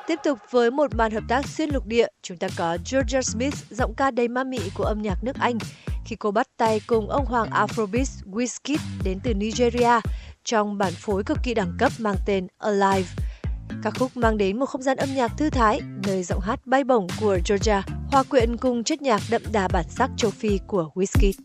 Tiếp tục với một màn hợp tác xuyên lục địa, chúng ta có Georgia Smith, giọng ca đầy ma mị của âm nhạc nước Anh, khi cô bắt tay cùng ông hoàng Afrobeat Wizkid đến từ Nigeria trong bản phối cực kỳ đẳng cấp mang tên Alive. Ca khúc mang đến một không gian âm nhạc thư thái, nơi giọng hát bay bổng của Georgia hòa quyện cùng chất nhạc đậm đà bản sắc châu Phi của Wizkid.